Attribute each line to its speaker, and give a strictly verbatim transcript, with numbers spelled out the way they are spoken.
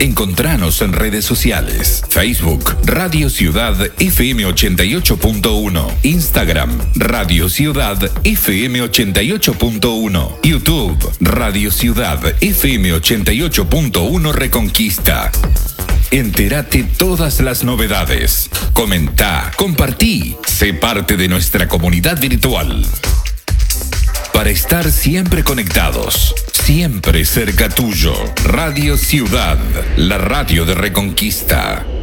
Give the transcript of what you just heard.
Speaker 1: Encontranos en redes sociales. Facebook, Radio Ciudad F M ochenta y ocho punto uno. Instagram, Radio Ciudad F M ochenta y ocho punto uno. YouTube, Radio Ciudad F M ochenta y ocho punto uno Reconquista. Entérate todas las novedades. Comenta, compartí. Sé parte de nuestra comunidad virtual. Para estar siempre conectados, siempre cerca tuyo. Radio Ciudad, la radio de Reconquista.